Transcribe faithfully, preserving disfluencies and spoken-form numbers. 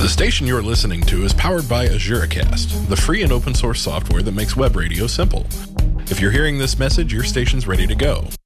The station you're listening to is powered by AzureCast, the free and open source software that makes web radio simple. If you're hearing this message, your station's ready to go.